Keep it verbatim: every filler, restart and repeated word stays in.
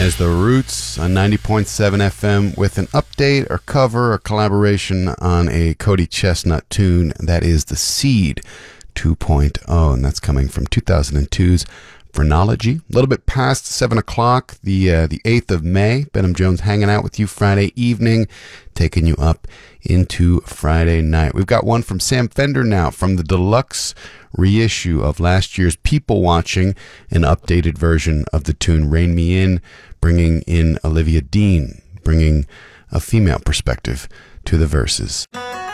As The Roots on ninety point seven F M with an update or cover or collaboration on a Cody Chestnut tune. That is The Seed two point oh, and that's coming from two thousand two's Phrenology. A little bit past seven o'clock, the uh, the eighth of May. Benham Jones hanging out with you Friday evening, taking you up into Friday night. We've got one from Sam Fender now, from the deluxe reissue of last year's People Watching, an updated version of the tune Rain Me In, bringing in Olivia Dean, bringing a female perspective to the verses.